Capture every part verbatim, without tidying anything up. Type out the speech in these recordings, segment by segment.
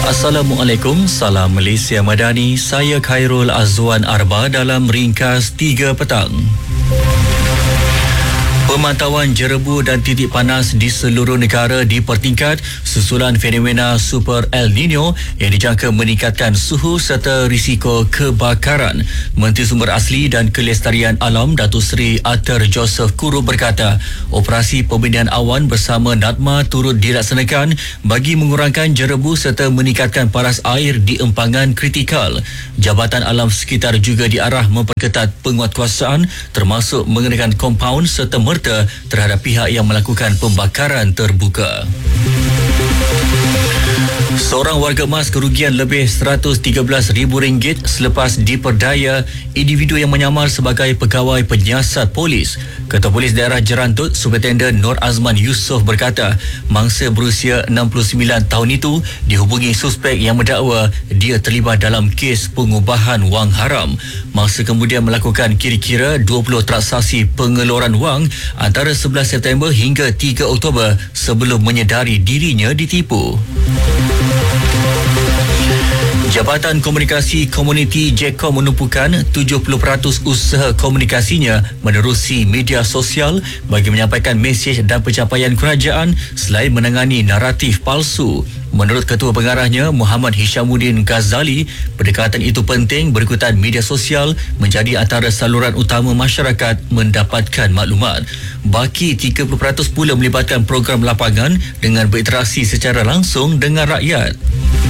Assalamualaikum, salam Malaysia Madani. Saya Khairul Azwan Arba dalam ringkas tiga petang. Pemantauan jerebu dan titik panas di seluruh negara dipertingkat susulan fenomena Super El Nino yang dijangka meningkatkan suhu serta risiko kebakaran. Menteri Sumber Asli dan Kelestarian Alam Datuk Seri Arthur Joseph Kuru berkata, operasi pembinaan awan bersama NADMA turut dilaksanakan bagi mengurangkan jerebu serta meningkatkan paras air di empangan kritikal. Jabatan Alam Sekitar juga diarah memperketat penguatkuasaan termasuk mengenakan kompaun serta merta terhadap pihak yang melakukan pembakaran terbuka. Seorang warga emas kerugian lebih seratus tiga belas ribu ringgit selepas diperdaya individu yang menyamar sebagai pegawai penyiasat polis. Ketua Polis Daerah Jerantut, Superintenden Nur Azman Yusof berkata, mangsa berusia enam puluh sembilan tahun itu dihubungi suspek yang mendakwa dia terlibat dalam kes pengubahan wang haram. Mangsa kemudian melakukan kira-kira dua puluh transaksi pengeluaran wang antara sebelas September hingga tiga Oktober sebelum menyedari dirinya ditipu. Jabatan Komunikasi Komuniti J C O M menumpukan tujuh puluh peratus usaha komunikasinya menerusi media sosial bagi menyampaikan mesej dan pencapaian kerajaan selain menangani naratif palsu. Menurut Ketua Pengarahnya Muhammad Hishamuddin Ghazali, pendekatan itu penting berikutan media sosial menjadi antara saluran utama masyarakat mendapatkan maklumat. Baki tiga puluh peratus pula melibatkan program lapangan dengan berinteraksi secara langsung dengan rakyat.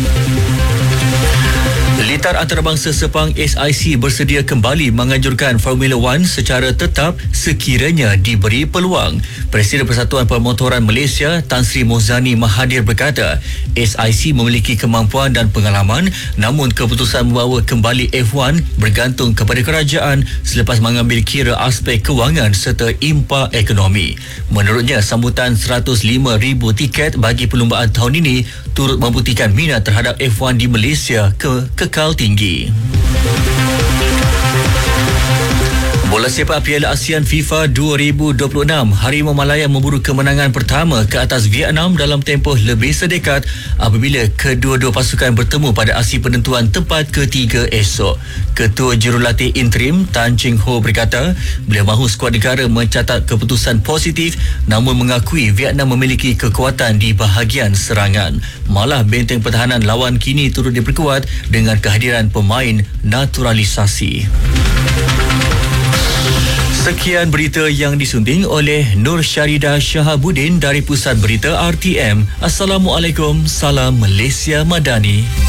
Litar Antarabangsa Sepang S I C bersedia kembali menganjurkan Formula One secara tetap sekiranya diberi peluang. Presiden Persatuan Permotoran Malaysia Tan Sri Mozani Mahathir berkata, S I C memiliki kemampuan dan pengalaman, namun keputusan membawa kembali F satu bergantung kepada kerajaan selepas mengambil kira aspek kewangan serta impak ekonomi. Menurutnya, sambutan seratus lima ribu tiket bagi perlumbaan tahun ini turut membuktikan minat terhadap F satu di Malaysia ke kekal tinggi. Bola sepak Piala ASEAN FIFA dua ribu dua puluh enam, Harimau Malaya memburu kemenangan pertama ke atas Vietnam dalam tempoh lebih sedekat apabila kedua-dua pasukan bertemu pada aksi penentuan tempat ketiga esok. Ketua Jurulatih Interim Tan Cheng Ho berkata, beliau mahu skuad negara mencatat keputusan positif namun mengakui Vietnam memiliki kekuatan di bahagian serangan. Malah benteng pertahanan lawan kini turut diperkuat dengan kehadiran pemain naturalisasi. Sekian berita yang disunting oleh Nur Syarida Shahabuddin dari Pusat Berita R T M. Assalamualaikum, salam Malaysia Madani.